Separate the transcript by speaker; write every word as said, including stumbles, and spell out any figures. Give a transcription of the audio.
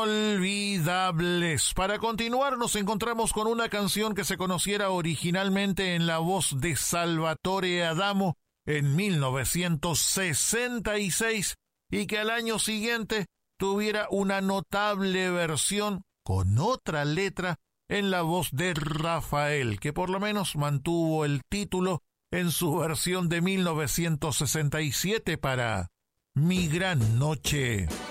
Speaker 1: Olvidables. Para continuar, nos encontramos con una canción que se conociera originalmente en la voz de Salvatore Adamo en mil novecientos sesenta y seis y que al año siguiente tuviera una notable versión con otra letra en la voz de Rafael, que por lo menos mantuvo el título en su versión de mil novecientos sesenta y siete para Mi Gran Noche.